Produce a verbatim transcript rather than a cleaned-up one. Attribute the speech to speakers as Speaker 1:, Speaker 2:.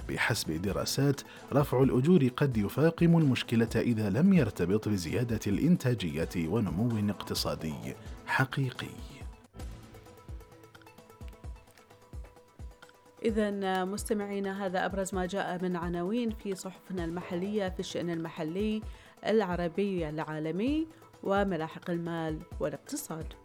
Speaker 1: بحسب دراسات، رفع الأجور قد يفاقم المشكلة إذا لم يرتبط بزيادة الإنتاجية ونمو اقتصادي حقيقي.
Speaker 2: إذن مستمعينا، هذا أبرز ما جاء من عناوين في صحفنا المحلية في الشأن المحلي العربي العالمي وملاحق المال والاقتصاد.